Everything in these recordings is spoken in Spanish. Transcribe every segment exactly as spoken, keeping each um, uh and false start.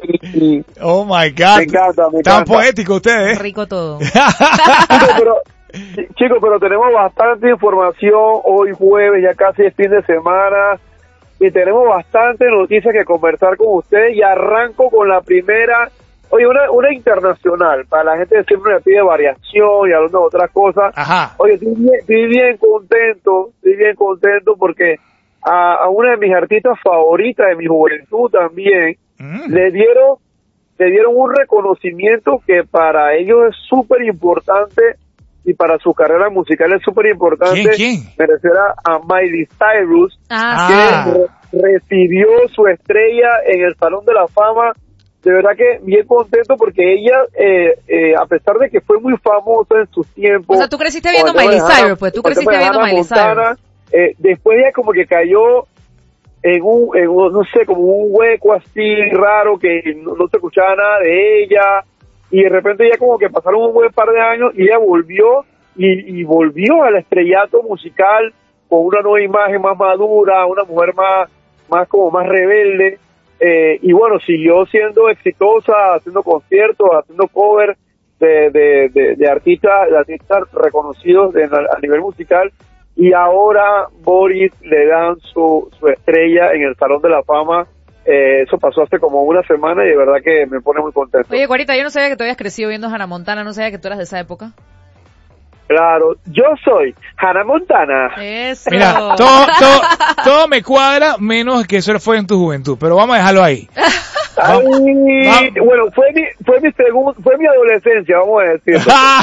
Oh my God. Me encanta, me Tan encanta. poético ustedes. Rico todo. Chicos, pero, chicos, pero tenemos bastante información hoy jueves, ya casi es fin de semana, y tenemos bastante noticias que conversar con ustedes, y arranco con la primera, oye, una, una internacional, para la gente que siempre me pide variación y hablando de otras cosas. Ajá. Oye, estoy bien, estoy bien contento, estoy bien contento porque a, a una de mis artistas favoritas de mi juventud también, Mm. le dieron le dieron un reconocimiento que para ellos es súper importante y para su carrera musical es súper importante. ¿Quién, quién? Merecer a, a Miley Cyrus, Ah, Ah. que re- recibió su estrella en el Salón de la Fama. De verdad que bien contento porque ella, eh, eh, a pesar de que fue muy famosa en sus tiempos. O sea, tú creciste viendo con el tema Miley de Hannah- Cyrus, pues, tú con el tema creciste de viendo Hannah Miley Montana, eh, después ella como que cayó en un, en un, no sé, como un hueco así raro que no, no se escuchaba nada de ella, y de repente ya como que pasaron un buen par de años y ella volvió y, y volvió al estrellato musical con una nueva imagen más madura, una mujer más, más como más rebelde, eh, y bueno, siguió siendo exitosa, haciendo conciertos, haciendo covers de, de, de, de artistas, de artistas reconocidos de, a nivel musical. Y ahora Boris le dan su, su estrella en el Salón de la Fama. Eh, eso pasó hace como una semana y de verdad que me pone muy contento. Oye, Guarita, yo no sabía que tú habías crecido viendo Hannah Montana, no sabía que tú eras de esa época. Claro, yo soy Hannah Montana. Eso. Mira, todo, todo, todo me cuadra menos que eso fue en tu juventud, pero vamos a dejarlo ahí. Ay, va- bueno, fue mi, fue mi segun- fue mi adolescencia, vamos a decir.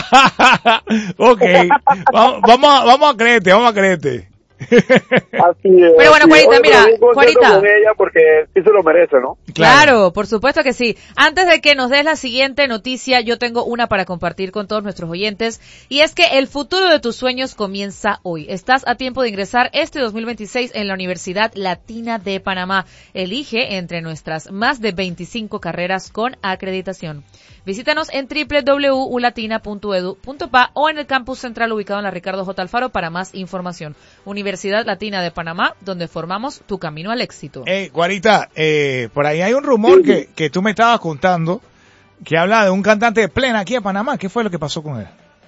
Ok, vamos, vamos, a, vamos a creerte, vamos a creerte. Así es. Pero bueno, así es. Juanita, Oye, pero mira, bien contento Juanita. con ella porque sí se lo merece, ¿no? Claro, por supuesto que sí. Antes de que nos des la siguiente noticia, yo tengo una para compartir con todos nuestros oyentes, y es que el futuro de tus sueños comienza hoy. Estás a tiempo de ingresar este dos mil veintiséis en la Universidad Latina de Panamá. Elige entre nuestras más de veinticinco carreras con acreditación. Visítanos en doble u doble u doble u punto ulatina punto edu punto pa o en el campus central ubicado en la Ricardo J. Alfaro para más información. Universidad Latina de Panamá, donde formamos tu camino al éxito. Eh, Guarita, eh, por ahí hay un rumor que, que tú me estabas contando que habla de un cantante de plena aquí en Panamá. ¿Qué fue lo que pasó con él?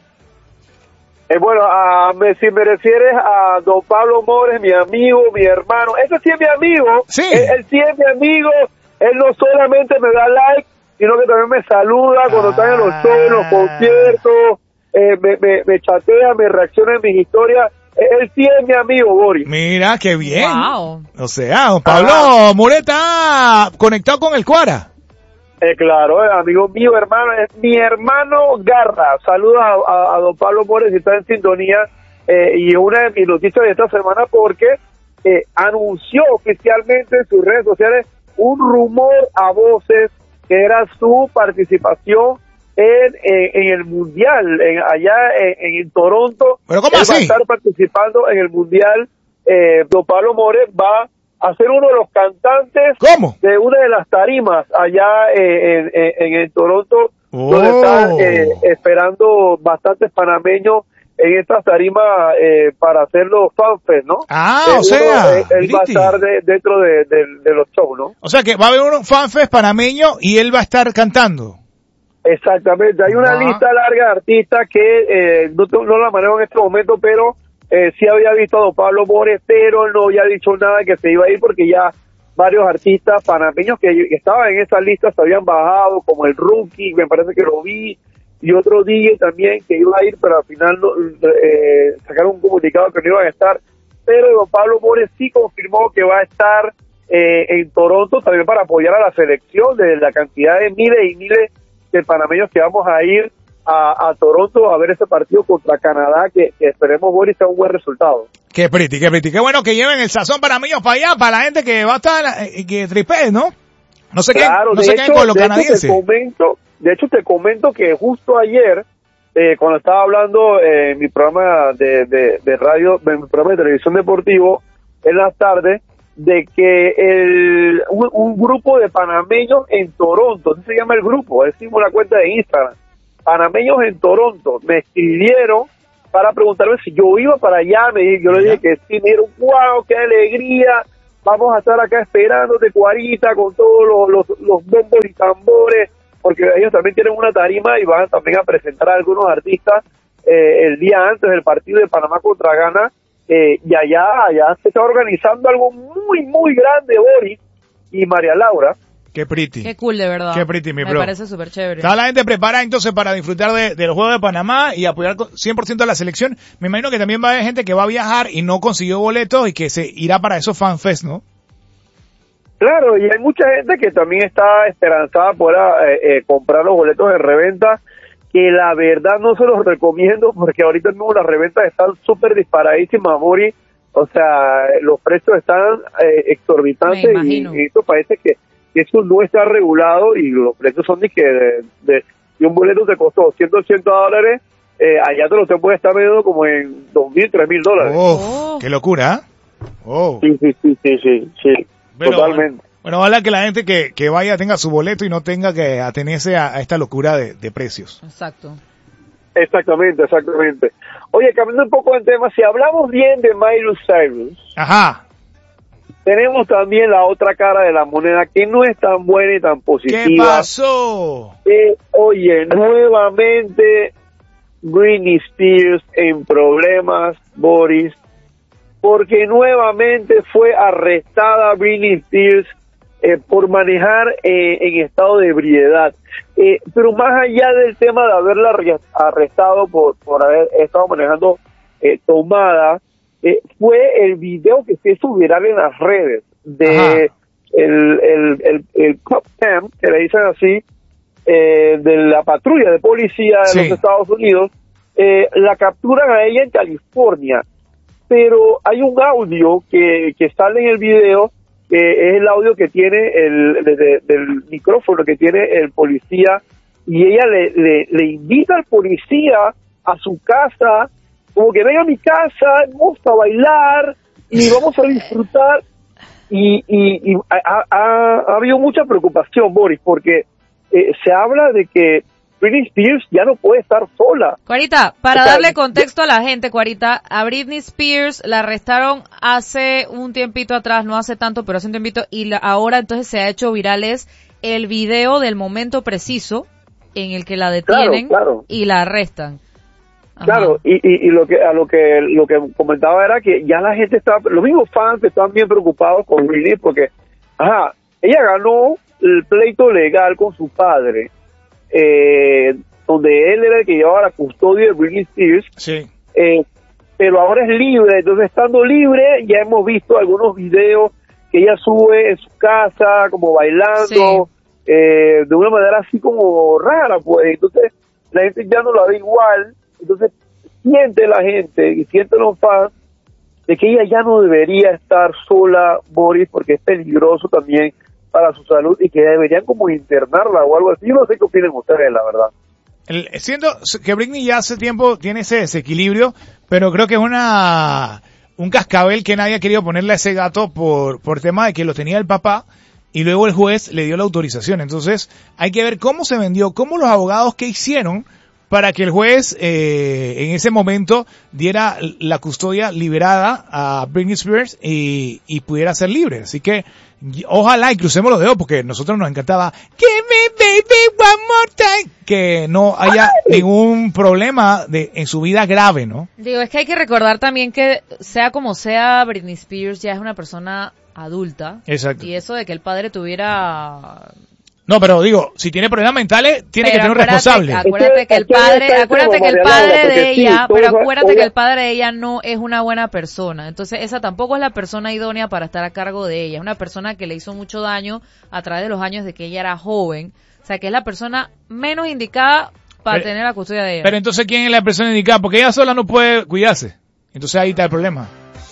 Eh, bueno, a, me, si me refieres a don Pablo Mores, mi amigo, mi hermano, ese sí es mi amigo, Sí. él, él sí es mi amigo, él no solamente me da like, sino que también me saluda cuando Ah. están en los shows, en los conciertos, eh, me, me, me chatea, me reacciona en mis historias, eh, él sí es mi amigo, Boris. Mira, qué bien. Wow. O sea, don Pablo Mure está conectado con el Cuara. Eh, claro, eh, amigo mío, hermano, es mi hermano Garra. Saludos a, a, a don Pablo Mores, si está en sintonía. Eh, y una de mis noticias de esta semana porque eh, anunció oficialmente en sus redes sociales un rumor a voces que era su participación en, en, en el Mundial, en, allá en, en Toronto. ¿Pero cómo Él así? va a estar participando en el Mundial. Eh, don Pablo Mores va a ser uno de los cantantes ¿Cómo? de una de las tarimas allá eh, en, en, en el Toronto, Oh. donde están eh, esperando bastantes panameños en estas tarimas eh, para hacer los fanfest, ¿no? Ah, Eh, o uno, sea, eh, él va a Griti. estar de- dentro de, de, de los shows, ¿no? O sea que va a haber un fanfest panameño y él va a estar cantando. Exactamente, hay una Ah. lista larga de artistas que eh, no, te- no la manejo en este momento, pero eh, sí había visto a don Pablo Mores, pero no había dicho nada que se iba a ir porque ya varios artistas panameños que estaban en esa lista se habían bajado, como el Rookie, me parece que lo vi, y otro D J también que iba a ir, pero al final no, eh, sacaron un comunicado que no iban a estar, pero don Pablo Mores sí confirmó que va a estar eh, en Toronto también para apoyar a la selección de la cantidad de miles y miles de panameños que vamos a ir a, a Toronto a ver ese partido contra Canadá, que, que esperemos, Boris, sea un buen resultado. Qué pretty, qué pretty. Qué bueno que lleven el sazón panameño para allá, para la gente que va a estar, eh, que tripee, ¿no? No se queden, Claro, no de se hecho, queden con los de hecho canadienses. te comento, de hecho te comento que justo ayer, eh, cuando estaba hablando eh, en mi programa de, de, de radio, en mi programa de televisión deportivo, en las tardes, de que el, un, un grupo de panameños en Toronto, así se llama el grupo, decimos la cuenta de Instagram, panameños en Toronto, me escribieron para preguntarme si yo iba para allá, me, yo le dije que sí, me dijeron, wow, qué alegría, vamos a estar acá esperándote, Cuarita, con todos los, los, los bombos y tambores, porque ellos también tienen una tarima y van también a presentar a algunos artistas eh, el día antes del partido de Panamá contra Ghana, eh, y allá, allá se está organizando algo muy, muy grande, Boris y María Laura. Qué pretty. Qué cool, de verdad. Qué pretty, mi Me bro. parece súper chévere. Está la gente preparada entonces para disfrutar de, de los Juegos de Panamá y apoyar con cien por ciento a la selección. Me imagino que también va a haber gente que va a viajar y no consiguió boletos y que se irá para esos fanfest, ¿no? Claro, y hay mucha gente que también está esperanzada por eh, eh, comprar los boletos de reventa, que la verdad no se los recomiendo porque ahorita mismo las reventas están súper disparadísimas, Mori. O sea, los precios están eh, exorbitantes y, y esto parece que eso no está regulado y los precios son de que de, de, de un boleto te costó ciento ochenta dólares, eh, allá te lo te puede estar vendiendo como en dos mil, tres mil dólares. Oh, qué locura. Oh. Sí, sí, sí, sí, sí, sí. Pero, totalmente. Bueno, ojalá que la gente que, que vaya tenga su boleto y no tenga que atenerse a, a esta locura de, de precios. Exacto. Exactamente, exactamente. Oye, cambiando un poco de tema, si hablamos bien de Miley Cyrus, ajá, tenemos también la otra cara de la moneda que no es tan buena y tan positiva. ¿Qué pasó? Eh, oye, nuevamente Britney Spears en problemas, Boris, porque nuevamente fue arrestada Britney Spears eh, por manejar eh, en estado de ebriedad. Eh, pero más allá del tema de haberla arrestado por, por haber estado manejando eh, tomada, eh, fue el video que se hizo viral en las redes de el, el, el, el cop cam, que le dicen así, eh, de la patrulla de policía de sí. los Estados Unidos. Eh, la capturan a ella en California, pero hay un audio que, que sale en el video, que es el audio que tiene el de, de, del micrófono que tiene el policía, y ella le, le, le invita al policía a su casa, como que venga a mi casa, vamos a bailar y vamos a disfrutar, y, y, y ha, ha, ha habido mucha preocupación, Boris, porque eh, se habla de que Britney Spears ya no puede estar sola. Cuarita, para o sea, darle contexto a la gente, Cuarita, a Britney Spears la arrestaron hace un tiempito atrás, no hace tanto, pero hace un tiempito, y la, ahora entonces se ha hecho viral es el video del momento preciso en el que la detienen claro, claro. y la arrestan. Ajá. Claro, y, y, y lo que a lo que lo que comentaba era que ya la gente está, los mismos fans están bien preocupados con Britney porque, ajá, ella ganó el pleito legal con su padre, eh, donde él era el que llevaba la custodia de Britney Spears, sí. eh, pero ahora es libre, entonces estando libre ya hemos visto algunos videos que ella sube en su casa como bailando, sí. eh, de una manera así como rara, pues, entonces la gente ya no la ve igual. Entonces siente la gente y siente los fans de que ella ya no debería estar sola, Boris, porque es peligroso también para su salud y que deberían como internarla o algo así. Yo no sé qué opinan ustedes, la verdad. El, siento que Britney ya hace tiempo tiene ese desequilibrio, pero creo que es una un cascabel que nadie ha querido ponerle a ese gato por por tema de que lo tenía el papá y luego el juez le dio la autorización. Entonces hay que ver cómo se vendió, cómo los abogados qué hicieron para que el juez eh, en ese momento diera la custodia liberada a Britney Spears y, y pudiera ser libre. Así que ojalá y crucemos los dedos porque a nosotros nos encantaba Give me baby one more time, que no haya ningún problema de en su vida grave, ¿no? Digo, es que hay que recordar también que sea como sea, Britney Spears ya es una persona adulta. Exacto. Y eso de que el padre tuviera... No, pero digo, si tiene problemas mentales, tiene pero que tener un responsable. Acuérdate que el padre, acuérdate que el padre de ella, pero acuérdate que el padre de ella no es una buena persona. Entonces, esa tampoco es la persona idónea para estar a cargo de ella. Es una persona que le hizo mucho daño a través de los años de que ella era joven. O sea, que es la persona menos indicada para pero, tener la custodia de ella. Pero entonces, ¿quién es la persona indicada? Porque ella sola no puede cuidarse. Entonces, ahí está el problema.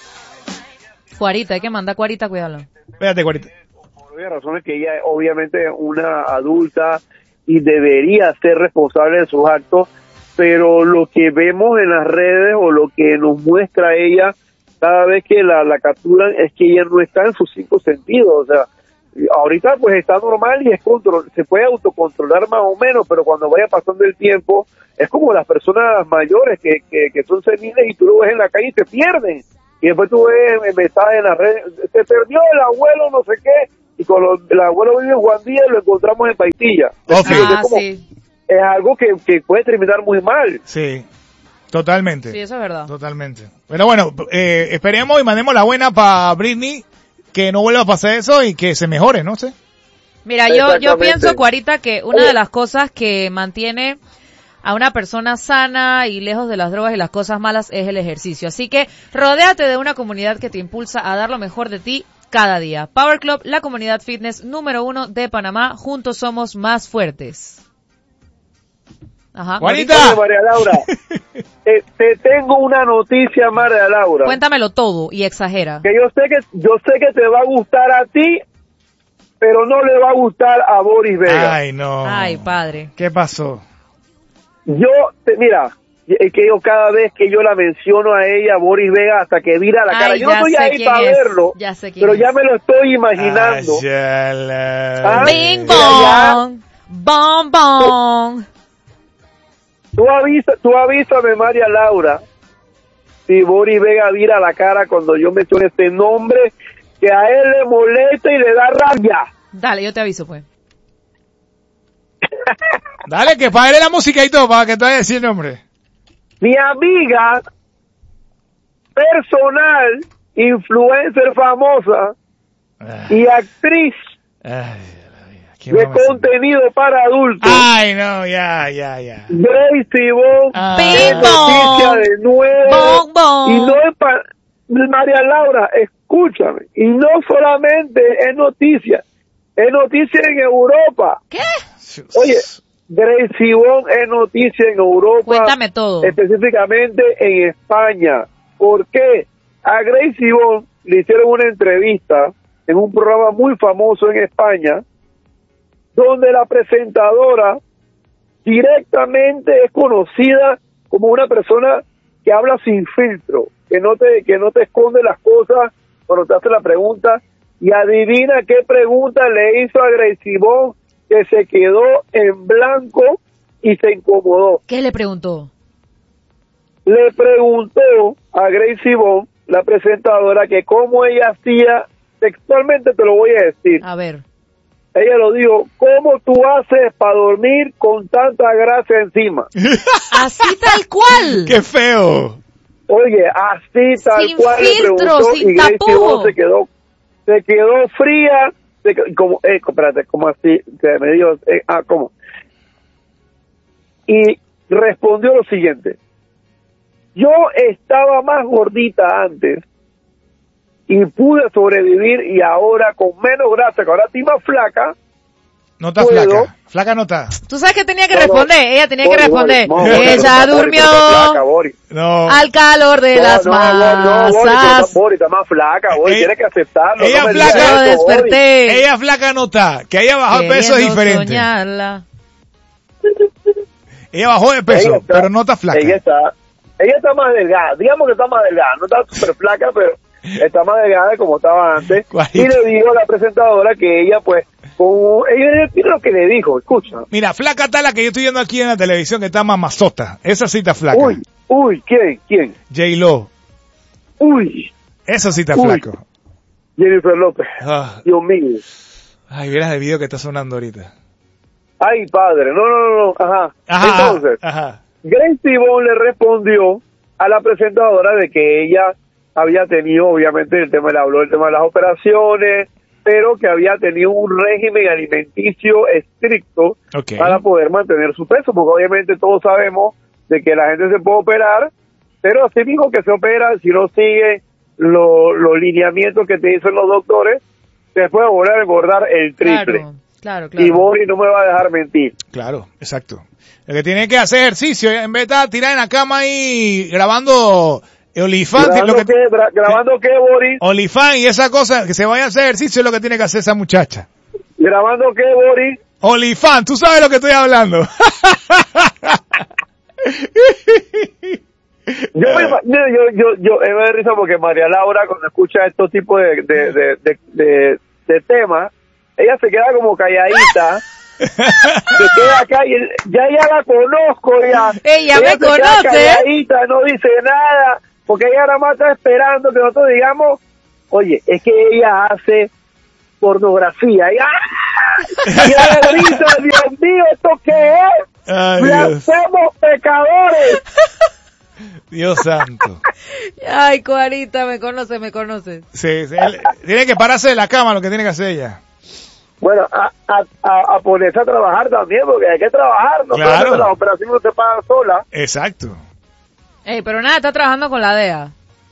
Cuarita, hay que mandar Cuarita a cuidarlo. Espérate, Cuarita. Por razones que ella obviamente es una adulta y debería ser responsable de sus actos, pero lo que vemos en las redes o lo que nos muestra ella cada vez que la, la capturan es que ella no está en sus cinco sentidos. O sea, ahorita pues está normal y es control, se puede autocontrolar más o menos, pero cuando vaya pasando el tiempo es como las personas mayores que, que, que son seniles y tú lo ves en la calle y se pierden. y después tú ves mensajes en las redes, se perdió el abuelo no sé qué, y con lo, el abuelo vive en Juan Díaz y lo encontramos en Paitilla. Okay. Es, Ah, como, sí. es algo que, que puede terminar muy mal. Sí, totalmente. Sí, eso es verdad. Totalmente. Pero bueno, eh, esperemos y mandemos la buena para Britney, que no vuelva a pasar eso y que se mejore, no sé. Mira, yo, yo Exactamente. pienso, Cuarita, que una de las cosas que mantiene a una persona sana y lejos de las drogas y las cosas malas es el ejercicio. Así que rodéate de una comunidad que te impulsa a dar lo mejor de ti cada día. Power Club, la comunidad fitness número uno de Panamá. Juntos somos más fuertes. Ajá. Juanita. Oye, María Laura, eh, te tengo una noticia, María Laura. Cuéntamelo todo y exagera. Que yo sé que yo sé que te va a gustar a ti, pero no le va a gustar a Boris Vega. Ay, no. Ay, padre. ¿Qué pasó? Yo, te, mira, es que yo cada vez que yo la menciono a ella, Boris Vega, hasta que vira la cara. Ay, Yo no ya estoy sé ahí quién para es. verlo, Ya sé quién pero es. ya me lo estoy imaginando. Ayala. Ah, Bing ya. bong. Bong bong. Tú, avisa, tú avísame, María Laura, si Boris Vega vira la cara cuando yo mencione este nombre, que a él le molesta y le da rabia. Dale, yo te aviso, pues. Dale, que pague la música y todo, para que te vaya a decir el nombre. Mi amiga personal, influencer famosa Ay, y actriz ay, ¿quién de vamos a- contenido para adultos, Ay, no, ya, ya, ya. Gracie Bond, Ah. es Bing noticia bong. de nuevo. Bong bong. Y no es para... María Laura, escúchame. Y no solamente es noticia, es noticia en Europa. ¿Qué? Oye, Gracie Bond es noticia en Europa. Cuéntame todo. Específicamente en España. ¿Por qué? A Gracie Bond le hicieron una entrevista en un programa muy famoso en España, donde la presentadora directamente es conocida como una persona que habla sin filtro, que no te que no te esconde las cosas cuando te hace la pregunta, y adivina qué pregunta le hizo a Gracie Bond, que se quedó en blanco y se incomodó. ¿Qué le preguntó? Le preguntó a Gracie Bond, la presentadora, que cómo ella hacía, textualmente te lo voy a decir, A ver. ella lo dijo, ¿cómo tú haces para dormir con tanta grasa encima? Así tal cual. ¡Qué feo! Oye, así tal Sin cual le filtro, preguntó, sin y Gracie tapujos. Bond se quedó, se quedó fría, se quedó- como, eh, espérate, como así, que me dijo, eh, ah, ¿cómo? Y respondió lo siguiente, yo estaba más gordita antes, y pude sobrevivir, y ahora con menos grasa, que ahora estoy más flaca. No está ¿Puedo? flaca. Flaca no está. ¿Tú sabes que tenía que No, no. responder? Ella tenía que Boris, responder. Boris, no, Boris, Ella Boris, durmió pero está flaca, Boris. No. al calor de No, las no, no, no, Boris, pero masas. está- Boris, está más flaca, Boris, Ella- tienes que aceptarlo. ella no me flaca- digas Yo eso, Boris. desperté. Ella flaca no está. Que haya bajado de peso es queriendo diferente. soñarla. Ella bajó de peso, Ella está- pero no está flaca. Ella está, ella está más delgada, digamos que está más delgada, no está súper flaca, pero está más delgada de como estaba antes. Cuarito. Y le dijo a la presentadora que ella, pues, con, ella tiene lo que le dijo, escucha. Mira, flaca está la que yo estoy viendo aquí en la televisión, que está mamazota. Esa sí está flaca. Uy, uy, ¿quién? ¿Quién? J-Lo. Uy, Esa sí está Uy. flaco. Jennifer López. Ah, Dios mío. ay, vieras el video que está sonando ahorita. Ay, padre, no, no, no, no, ajá. Ajá, Entonces, ajá. Gracie Bond le respondió a la presentadora de que ella había tenido, obviamente, el tema, le habló del tema de las operaciones, pero que había tenido un régimen alimenticio estricto Ok. para poder mantener su peso, porque obviamente todos sabemos de que la gente se puede operar, pero así mismo que se opera, si no sigue lo- los lineamientos que te dicen los doctores, se puede volver a engordar el triple. Claro, claro, Y claro. Boris no me va a dejar mentir. Claro, exacto. El que tiene que hacer ejercicio, en vez de estar tirado en la cama ahí grabando OnlyFans, lo ¿Grabando que qué, Bra- grabando qué, Boris? OnlyFans y esa cosa, que se vaya a hacer ejercicio es lo que tiene que hacer esa muchacha. ¿Grabando qué, Boris? OnlyFans, tú sabes lo que estoy hablando. Yo, me ima- mira, yo, yo, yo, me da risa porque María Laura, cuando escucha estos tipos de, de, de, de, de, de temas, ella se queda como calladita, se queda acá y ya ya la conozco ya. Ella me se queda conoce. calladita, no dice nada, porque ella nada más está esperando que nosotros digamos, oye, es que ella hace pornografía. Y, ¡ah! Y la risa, Dios mío, ¿esto qué es? Ay, ¡Le Dios. hacemos pecadores! Dios santo. Ay, Cuarita, me conoce, me conoce. Sí, sí, él- tiene que pararse de la cama, lo que tiene que hacer ella. Bueno, a, a, a, a ponerse a trabajar también, porque hay que trabajar, no Claro. solamente las operaciones no se pagan solas. Exacto. Ey, pero nada, está trabajando con la D E A.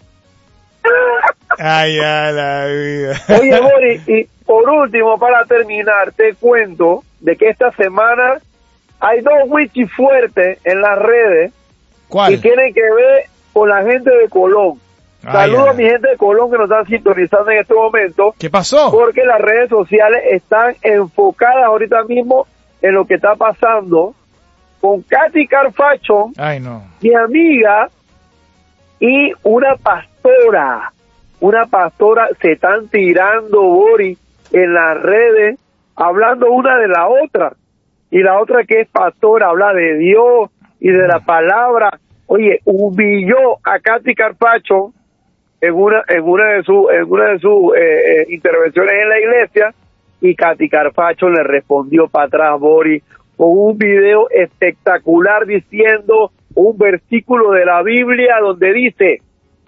Ay, a la vida. Oye, Boris, y por último, para terminar, te cuento de que esta semana hay dos wikis fuertes en las redes ¿Cuál? y tienen que ver con la gente de Colón. Ay, Saludos ay. a mi gente de Colón que nos están sintonizando en este momento, ¿Qué pasó? porque las redes sociales están enfocadas ahorita mismo en lo que está pasando con Katy Carfacho, Ay, no. mi amiga, y una pastora. Una pastora se están tirando, Boris, en las redes, hablando una de la otra. Y la otra que es pastora, habla de Dios y de la palabra. Oye, humilló a Katy Carfacho en una en una de sus en una de sus eh, eh, intervenciones en la iglesia, y Katy Carfacho le respondió para atrás, Boris, con un video espectacular diciendo un versículo de la Biblia donde dice: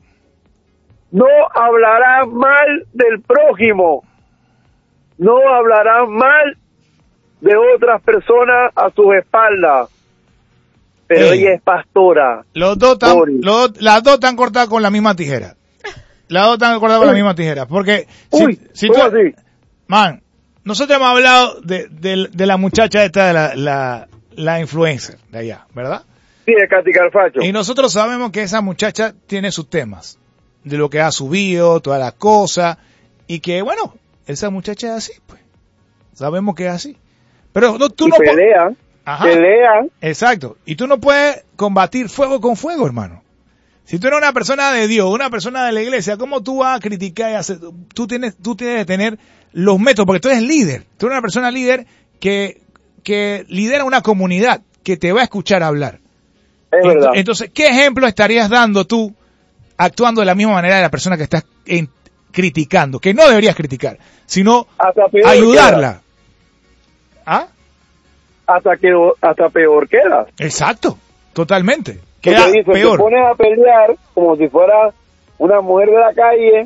no hablarás mal del prójimo, no hablarás mal de otras personas a sus espaldas. Pero Ey. ella es pastora. Los dos están, Boris. los dos- las dos están cortadas con la misma tijera. Las dos están cortadas con la Uy. misma tijera. Porque, si, Uy, si ¿cómo tú- así? man, nosotros hemos hablado de, de, de la muchacha esta, de la, la, la influencer de allá, ¿verdad? Sí, es Katy Carfacho. Y nosotros sabemos que esa muchacha tiene sus temas, de lo que ha subido, todas las cosas, y que, bueno, esa muchacha es así, pues. Sabemos que es así. Pero no, tú y no po- pelean, Ajá. pelean. Exacto. Y tú no puedes combatir fuego con fuego, hermano. Si tú eres una persona de Dios, una persona de la iglesia, ¿cómo tú vas a criticar y hacer? Tú tienes, tú tienes que tener los métodos, porque tú eres líder. Tú eres una persona líder que, que lidera una comunidad, que te va a escuchar hablar. Es Ent- verdad. Entonces, ¿qué ejemplo estarías dando tú actuando de la misma manera de la persona que estás en- criticando? Que no deberías criticar, sino Hasta peor ayudarla. ¿Ah? queda. Hasta que hasta peor queda. Exacto, totalmente. Porque Queda dice, peor. te pones a pelear como si fuera una mujer de la calle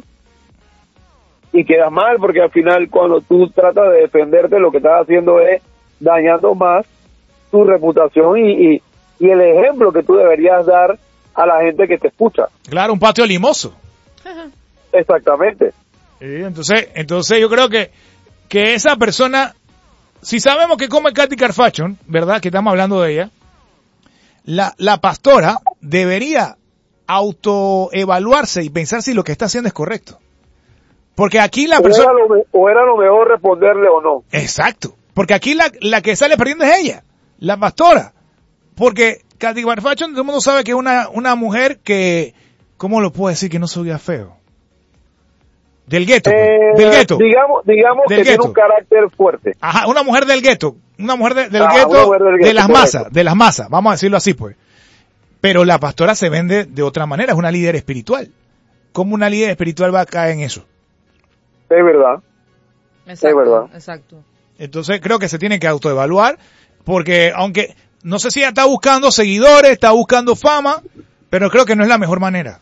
y quedas mal, porque al final cuando tú tratas de defenderte, lo que estás haciendo es dañando más tu reputación y, y, y el ejemplo que tú deberías dar a la gente que te escucha. Claro, un patio limoso. Exactamente. Sí, entonces, entonces yo creo que, que esa persona, si sabemos que come Katy Carfacho, ¿verdad? Que estamos hablando de ella, la, la pastora debería autoevaluarse y pensar si lo que está haciendo es correcto. Porque aquí la O persona... era, lo, me- o era lo mejor responderle o no. Exacto. Porque aquí la, la que sale perdiendo es ella, la pastora. Porque Katy Carfacho, todo el mundo sabe que es una, una mujer que, ¿cómo lo puedo decir que no se oiga feo? Del gueto, pues. Eh, del gueto. Digamos, digamos Del que tiene gueto. un carácter fuerte. Ajá, una mujer del gueto, una mujer de- del Ah, una gueto, mujer del de gueto, las correcto. masas, de las masas, vamos a decirlo así pues. Pero la pastora se vende de otra manera, es una líder espiritual. ¿Cómo una líder espiritual va a caer en eso? Es verdad. Exacto, Es verdad. exacto. Entonces creo que se tiene que autoevaluar, porque aunque, no sé si ella está buscando seguidores, está buscando fama, pero creo que no es la mejor manera.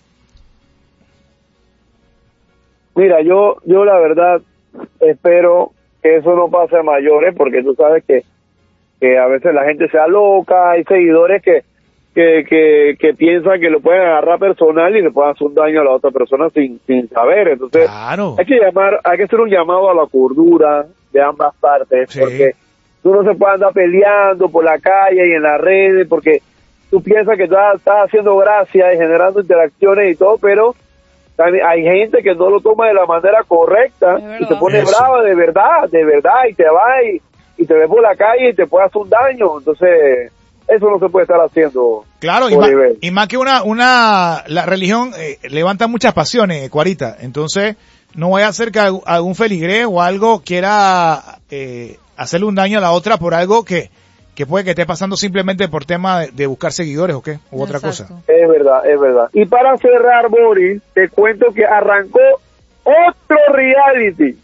Mira, yo, yo la verdad espero que eso no pase a mayores, porque tú sabes que, que a veces la gente sea loca, hay seguidores que, que, que, que piensan que lo pueden agarrar personal y le pueden hacer un daño a la otra persona sin, sin saber. Entonces, Claro. hay que llamar, hay que hacer un llamado a la cordura de ambas partes, Sí. porque tú no se puede andar peleando por la calle y en las redes, porque tú piensas que estás, estás haciendo gracia y generando interacciones y todo, pero también hay gente que no lo toma de la manera correcta Es verdad. y se pone Eso. brava de verdad, de verdad, y te va y, y te ve por la calle y te puede hacer un daño. Entonces, eso no se puede estar haciendo. Claro, y más, Oliver. y más que una, una, la religión eh, levanta muchas pasiones, Cuarita. Entonces, no vaya a ser que alg- algún feligrés o algo quiera eh, hacerle un daño a la otra por algo que, que puede que esté pasando simplemente por tema de, de buscar seguidores o qué, u otra Exacto. cosa. Es verdad, es verdad. Y para cerrar, Boris, te cuento que arrancó otro reality.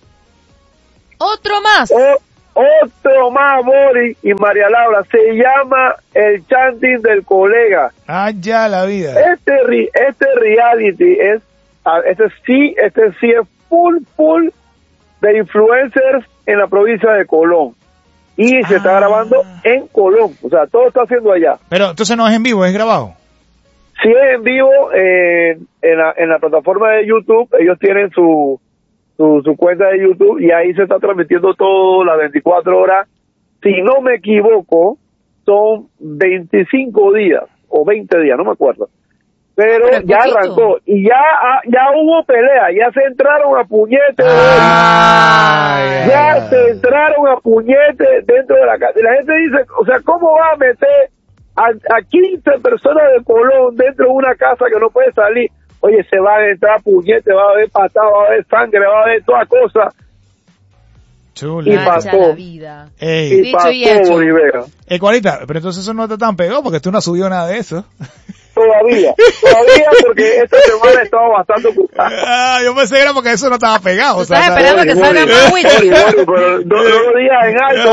Otro más. O, otro más, Boris y María Laura. Se llama El Chanting del Colega. Ah, ya la vida. Este, re- este reality es, ah, este sí, este sí es full, full de influencers en la provincia de Colón. Y se Ah. está grabando en Colón. O sea, todo está haciendo allá. Pero entonces no es en vivo, es grabado. Si es en vivo, eh, en, la, en la plataforma de YouTube, ellos tienen su, su, su cuenta de YouTube y ahí se está transmitiendo todo las veinticuatro horas. Si no me equivoco, son veinticinco días o veinte días, no me acuerdo. Pero, Pero es ya poquito. arrancó y ya ah, ya hubo pelea, ya se entraron a puñetes. Ah, ya ya. se entraron a puñetes dentro de la casa. Y la gente dice, o sea, ¿cómo va a meter a, a quince personas de Colón dentro de una casa que no puede salir? Oye, se van a entrar a puñetes, va a haber patadas, va a haber sangre, va a haber toda cosa. Chula. Y Vaya pasó. la vida. Ey, Y Dicho pasó, y hecho. Bolivera. eh, Cuarita, pero entonces eso no está tan pegado porque tú no has subido nada de eso. Todavía, todavía porque esta semana estaba bastante ocupada. Ah, yo pensé que era porque eso no estaba pegado. Tú o sea, estás está- esperando que salga Bori, más Bori, Witty. Bori, pero no, no lo digas en alto.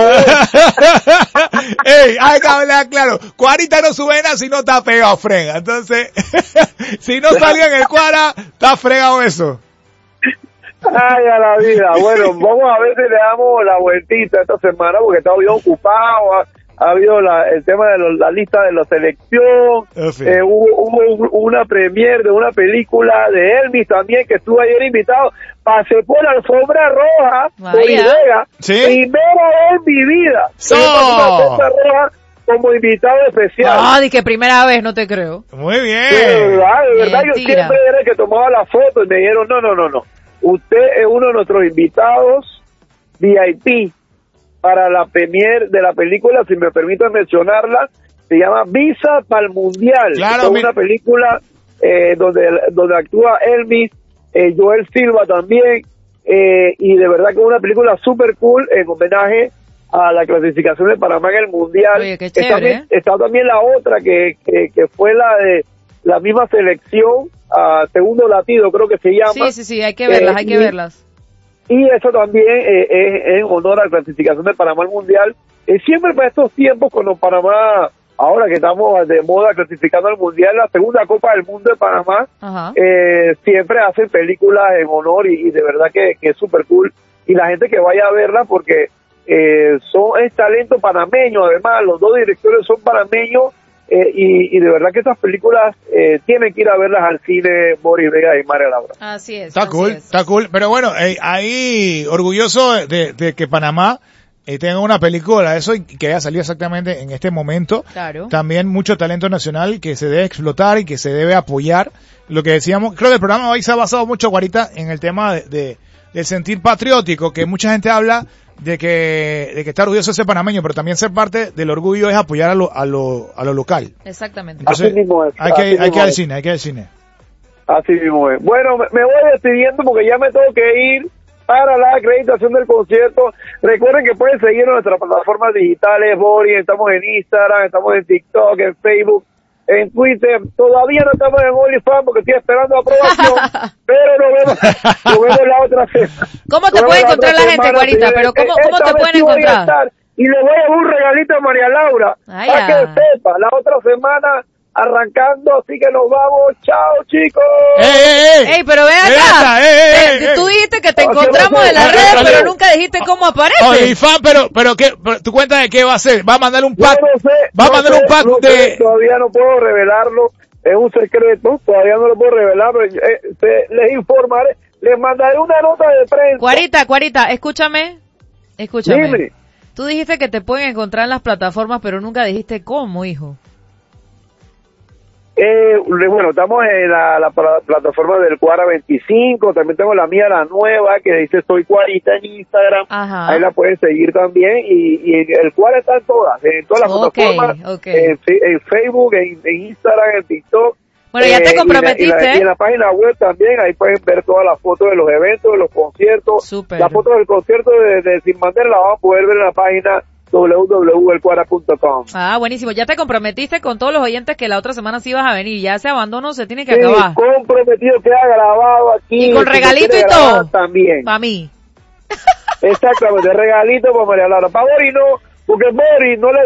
Bori. Ey, hay que hablar claro. Cuarita no sube nada si no está pegado, frega. Entonces, si no salió en el cuara, está fregado eso. Ay, a la vida. Bueno, vamos a ver si le damos la vueltita esta semana porque estaba bien ocupado. Ha, ha habido la, el tema de los- la lista de la selección. En fin. Eh, hubo, hubo un- una premiere de una película de Elvis también que estuvo ayer invitado. Pasé por la alfombra roja Vaya. por Idega. ¿Sí? Primera vez en mi vida. So. Que me pasó una alfombra roja como invitado especial. Ah, di que primera vez, no te creo. Muy De bien. verdad, de verdad, yo Mentira. siempre era el que tomaba la foto y me dijeron, no, no, no, no. Usted es uno de nuestros invitados V I P para la premier de la película, si me permiten mencionarla, se llama Visa para el Mundial. Claro, es mi- una película eh, donde, donde actúa Elvis, eh, Joel Silva también, eh, y de verdad que es una película super cool en homenaje a la clasificación de Panamá en el Mundial. Oye, qué Está chévere, también- ¿eh? está también la otra que, que, que fue la de la misma selección, a segundo latido creo que se llama. Sí, sí, sí, hay que verlas, Eh, hay que y- verlas. Y eso también eh, es, es en honor a la clasificación de Panamá al Mundial. Eh, siempre para estos tiempos, cuando Panamá, ahora que estamos de moda clasificando al Mundial, la segunda Copa del Mundo de Panamá, Ajá. eh, siempre hacen películas en honor y, y de verdad que, que es súper cool. Y la gente que vaya a verla porque eh, son es talento panameño, además los dos directores son panameños. Eh, y, y de verdad que estas películas eh, tienen que ir a verlas al cine, Boris Vega y María Laura. Así es. Está así cool, es. está cool. Pero bueno, eh, ahí orgulloso de, de que Panamá eh, tenga una película de eso y que haya salido exactamente en este momento. Claro. También mucho talento nacional que se debe explotar y que se debe apoyar. Lo que decíamos, creo que el programa hoy se ha basado mucho, Guarita, en el tema de, de del sentir patriótico, que mucha gente habla de que de que está orgulloso de ser panameño, pero también ser parte del orgullo es apoyar a lo a lo, a lo local. Exactamente. Entonces, Así mismo es, hay que así hay que mismo ir al es. cine, hay que ir al cine. Así mismo es. Bueno, me, me voy despidiendo porque ya me tengo que ir para la acreditación del concierto. Recuerden que pueden seguir en nuestras plataformas digitales, Boris, estamos en Instagram, estamos en TikTok, en Facebook, en Twitter. Todavía no estamos en OnlyFans porque estoy esperando aprobación, pero nos vemos, nos vemos la otra semana. ¿Cómo te Nos puede vemos la encontrar otra la gente, semana, Guarita? señores. Pero ¿cómo, Eh, cómo esta te vez pueden sí voy a encontrar? estar. Y le voy a dar un regalito a María Laura, Ah, para ya. que sepa, la otra semana arrancando, así que nos vamos. Chao, chicos. ¡Ey, ey, ey! Ey, pero ven Ven acá. acá, ey, ey, Eh, ey, Tú ey. dijiste que te Ah, ¿qué encontramos pasó? en las Ah, redes, salió. pero nunca dijiste cómo aparece. OnlyFans, pero, pero qué, pero, ¿tu cuenta de qué va a hacer? ¿Va a mandar un Yo pack? no sé, ¿Va a no mandar sé, un pack no sé, de...? todavía no puedo revelarlo, es un secreto, todavía no lo puedo revelar, pero eh, te- les informaré, les mandaré una nota de prensa. Cuarita, Cuarita, escúchame. Escúchame. Dime. Tú dijiste que te pueden encontrar en las plataformas, pero nunca dijiste cómo, hijo. Eh, bueno, estamos en la, la pla- plataforma del Cuara veinticinco, también tengo la mía, la nueva, que dice Soy Cuarita en Instagram, Ajá. ahí la pueden seguir también, y, y el Cuara está en todas, en todas las Ok, plataformas, ok. En, fe- en Facebook, en, en Instagram, en TikTok. Bueno, ya Eh, te y la- comprometiste. Y, la- y en la página web también, ahí pueden ver todas las fotos de los eventos, de los conciertos. Súper. Las fotos del concierto de, de Sin Bandera las van a poder ver en la página w w w punto el cuara punto com. Ah, buenísimo. Ya te comprometiste con todos los oyentes que la otra semana sí ibas a venir. Ya ese abandono se tiene que Sí, acabar. comprometido, queda grabado aquí. Y con si regalito quiere y todo. grabar, También. Para mí. Exactamente, regalito para María Laura. Para Boris no, porque Boris no le